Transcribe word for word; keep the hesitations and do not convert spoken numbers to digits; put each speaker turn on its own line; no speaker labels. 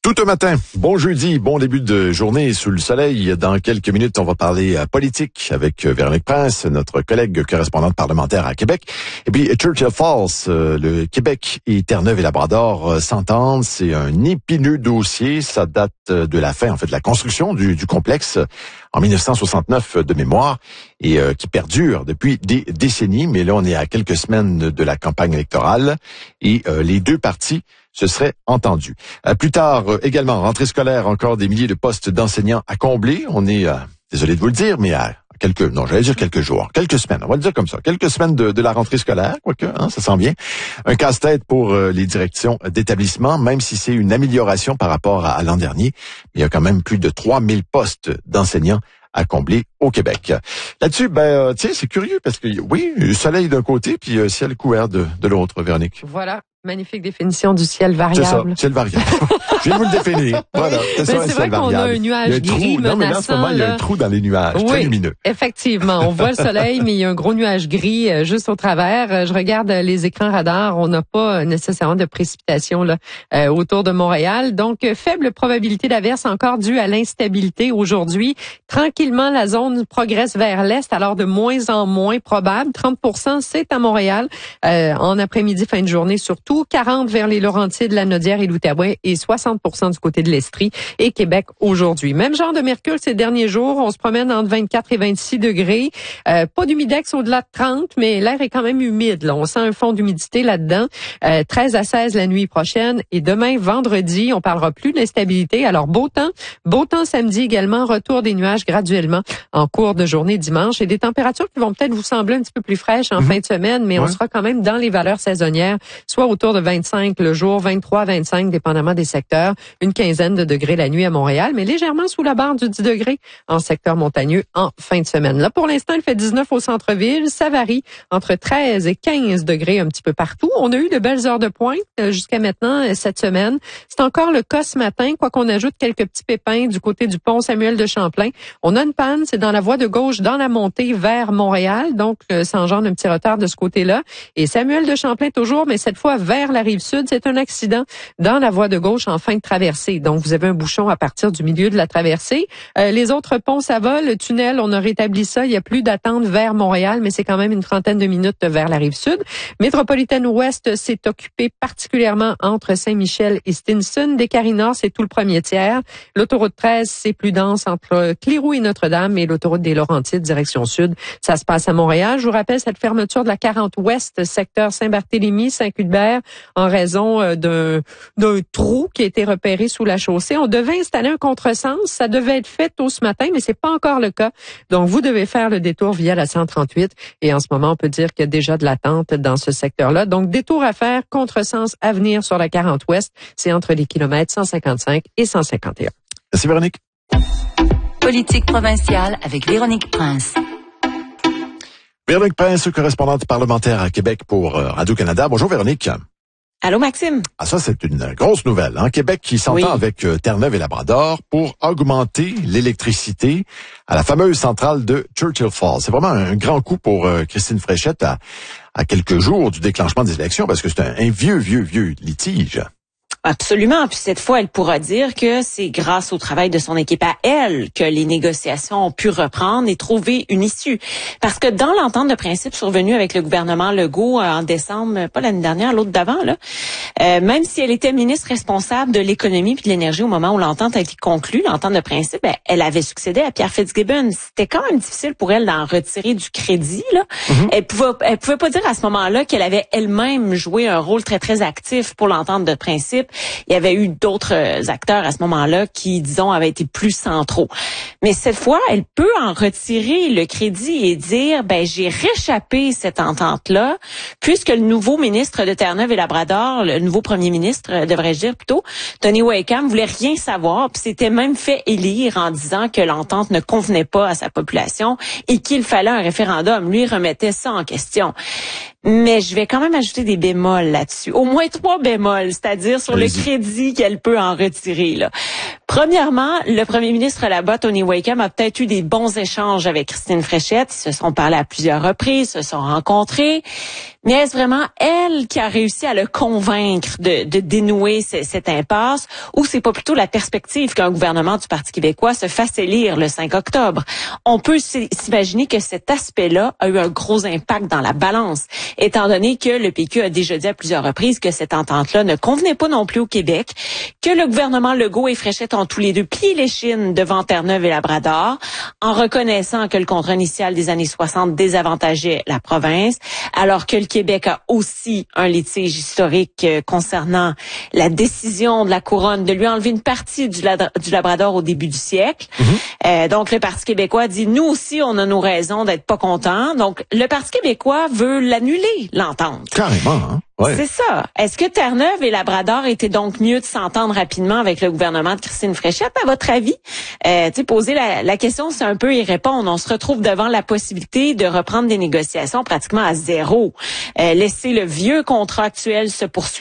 Tout un matin, bon jeudi, bon début de journée sous le soleil. Dans quelques minutes, on va parler euh, politique avec euh, Véronique Prince, notre collègue correspondante parlementaire à Québec. Et puis Churchill Falls, euh, le Québec et Terre-Neuve et Labrador euh, s'entendent. C'est un épineux dossier. Ça date euh, de la fin, en fait, de la construction du, du complexe euh, en dix-neuf cent soixante-neuf de mémoire et euh, qui perdure depuis des décennies. Mais là, on est à quelques semaines de la campagne électorale et euh, les deux partis se serait entendu. Euh, plus tard, euh, également, rentrée scolaire, encore des milliers de postes d'enseignants à combler. On est, euh, désolé de vous le dire, mais à quelques, non, j'allais dire quelques jours, quelques semaines, on va le dire comme ça, quelques semaines de, de la rentrée scolaire, quoique, hein, ça sent bien. Un casse-tête pour euh, les directions d'établissement, même si c'est une amélioration par rapport à, à l'an dernier. Il y a quand même plus de trois mille postes d'enseignants à combler au Québec. Là-dessus, ben, euh, tiens, c'est curieux parce que, oui, soleil d'un côté, puis euh, ciel couvert de, de l'autre, Véronique.
Voilà. Magnifique définition du ciel variable.
C'est ça, ciel variable. Je viens de vous le définir. Voilà, c'est ça, un
c'est
ciel
vrai qu'on
variable.
a un nuage
un
gris
trou.
menaçant.
Non, mais là, en ce moment, il y a un trou dans les nuages,
oui,
très lumineux.
Effectivement, on voit le soleil, mais il y a un gros nuage gris euh, juste au travers. Euh, je regarde euh, les écrans radars, on n'a pas euh, nécessairement de précipitations là euh, autour de Montréal. Donc, euh, faible probabilité d'averse encore due à l'instabilité aujourd'hui. Tranquillement, la zone progresse vers l'est, alors de moins en moins probable. trente pour cent, c'est à Montréal. Euh, en après-midi, fin de journée surtout. quarante vers les Laurentides, la Naudière et l'Outaouais et soixante pour cent du côté de l'Estrie et Québec aujourd'hui. Même genre de mercure ces derniers jours. On se promène entre vingt-quatre et vingt-six degrés. Euh, pas d'humidex au-delà de trente, mais l'air est quand même humide. Là. On sent un fond d'humidité là-dedans. Euh, treize à seize la nuit prochaine. Et demain, vendredi, on parlera plus d'instabilité. Alors, beau temps. Beau temps samedi également. Retour des nuages graduellement en cours de journée dimanche. Et des températures qui vont peut-être vous sembler un petit peu plus fraîches en mmh. fin de semaine, mais ouais. on sera quand même dans les valeurs saisonnières, soit autour de vingt-cinq le jour, vingt-trois à vingt-cinq, dépendamment des secteurs. Une quinzaine de degrés la nuit à Montréal, mais légèrement sous la barre du dix degrés en secteur montagneux en fin de semaine. Là, pour l'instant, il fait dix-neuf au centre-ville. Ça varie entre treize et quinze degrés un petit peu partout. On a eu de belles heures de pointe jusqu'à maintenant cette semaine. C'est encore le cas ce matin, quoi qu'on ajoute quelques petits pépins du côté du pont Samuel de Champlain. On a une panne, c'est dans la voie de gauche, dans la montée vers Montréal. Donc, ça engendre un petit retard de ce côté-là. Et Samuel de Champlain toujours, mais cette fois vers la rive sud. C'est un accident dans la voie de gauche en fin de traversée. Donc, vous avez un bouchon à partir du milieu de la traversée. Euh, les autres ponts, ça va. Le tunnel, on a rétabli ça. Il n'y a plus d'attente vers Montréal, mais c'est quand même une trentaine de minutes vers la rive sud. Métropolitaine Ouest s'est occupée particulièrement entre Saint-Michel et Stinson. Des Carins, c'est tout le premier tiers. L'autoroute treize, c'est plus dense entre Clérou et Notre-Dame, et l'autoroute des Laurentides, direction sud. Ça se passe à Montréal. Je vous rappelle cette fermeture de la quarante ouest, secteur Saint-Barthélemy, Saint-Cuthbert, en raison d'un, d'un trou qui a été repéré sous la chaussée. On devait installer un contresens. Ça devait être fait tôt ce matin, mais c'est pas encore le cas. Donc, vous devez faire le détour via la cent trente-huit. Et en ce moment, on peut dire qu'il y a déjà de l'attente dans ce secteur-là. Donc, détour à faire, contresens à venir sur la quarante ouest. C'est entre les kilomètres cent cinquante-cinq et cent cinquante et un.
Merci, Véronique.
Politique provinciale avec Véronique Prince.
Véronique Prince, correspondante parlementaire à Québec pour Radio-Canada. Bonjour, Véronique.
Allô, Maxime.
Ah, ça, c'est une grosse nouvelle. Hein? Québec qui s'entend oui. avec euh, Terre-Neuve et Labrador pour augmenter l'électricité à la fameuse centrale de Churchill Falls. C'est vraiment un grand coup pour euh, Christine Fréchette à, à quelques jours du déclenchement des élections parce que c'est un, un vieux, vieux, vieux litige.
Absolument. Puis cette fois, elle pourra dire que c'est grâce au travail de son équipe à elle que les négociations ont pu reprendre et trouver une issue. Parce que dans l'entente de principe survenue avec le gouvernement Legault en décembre, pas l'année dernière, l'autre d'avant, là, euh, même si elle était ministre responsable de l'économie puis de l'énergie au moment où l'entente a été conclue, l'entente de principe, ben, elle avait succédé à Pierre Fitzgibbon. C'était quand même difficile pour elle d'en retirer du crédit. Là. Mm-hmm. Elle pouvait, elle pouvait pas dire à ce moment-là qu'elle avait elle-même joué un rôle très, très actif pour l'entente de principe. Il y avait eu d'autres acteurs à ce moment-là qui, disons, avaient été plus centraux. Mais cette fois, elle peut en retirer le crédit et dire, ben, j'ai réchappé cette entente-là, puisque le nouveau ministre de Terre-Neuve et Labrador, le nouveau premier ministre, devrais-je dire plutôt, Tony Wakeham, voulait rien savoir, puis s'était même fait élire en disant que l'entente ne convenait pas à sa population et qu'il fallait un référendum. Lui remettait ça en question. Mais je vais quand même ajouter des bémols là-dessus. Au moins trois bémols, c'est-à-dire sur Allez-y. le crédit qu'elle peut en retirer, là. Premièrement, le premier ministre là-bas, Tony Wakeham, a peut-être eu des bons échanges avec Christine Fréchette. Ils se sont parlé à plusieurs reprises, se sont rencontrés. Mais est-ce vraiment elle qui a réussi à le convaincre de, de dénouer c- cette impasse, ou c'est pas plutôt la perspective qu'un gouvernement du Parti québécois se fasse élire le cinq octobre? On peut s'imaginer que cet aspect-là a eu un gros impact dans la balance, étant donné que le P Q a déjà dit à plusieurs reprises que cette entente-là ne convenait pas non plus au Québec, que le gouvernement Legault et Fréchette ont tous les deux plié l'échine devant Terre-Neuve et Labrador, en reconnaissant que le contrat initial des années soixante désavantageait la province, alors que le Québec a aussi un litige historique euh, concernant la décision de la Couronne de lui enlever une partie du, Ladra- du Labrador au début du siècle. Mm-hmm. Euh, donc, le Parti québécois dit, nous aussi, on a nos raisons d'être pas contents. Donc, le Parti québécois veut l'annuler, l'entente.
Carrément, hein? Ouais.
C'est ça. Est-ce que Terre-Neuve et Labrador étaient donc mieux de s'entendre rapidement avec le gouvernement de Christine Fréchette, à votre avis? Euh, tu sais, poser la, la question, c'est un peu y répondre. On se retrouve devant la possibilité de reprendre des négociations pratiquement à zéro. Euh, laisser le vieux contrat actuel se poursuivre